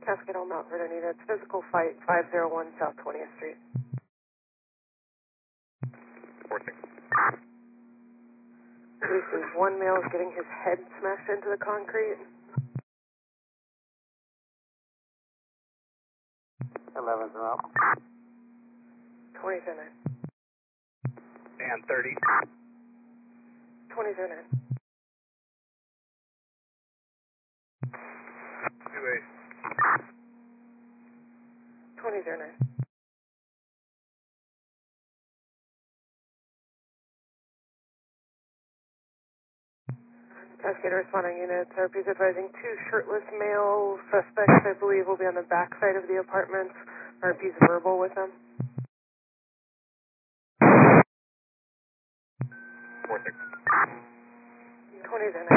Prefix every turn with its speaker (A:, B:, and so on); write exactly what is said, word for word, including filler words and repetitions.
A: Cascade Mount Vernon units, physical fight, five oh one South twentieth Street.
B: four six.
A: This is one male is getting his head smashed into the concrete.
C: eleven's up.
A: twenty oh nine.
B: And thirty.
A: twenty oh nine.
B: two eight.
A: twenty oh nine. Cascade responding units, R P's advising two shirtless male suspects, I believe, will be on the back side of the apartments. R P's verbal with them.
B: four six.
A: twenty oh nine.